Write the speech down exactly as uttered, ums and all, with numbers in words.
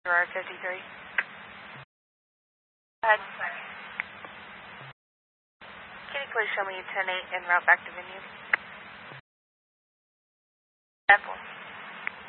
Gerard fifty-three. Go ahead. Can you please show me ten eight en route back to venue? ten four.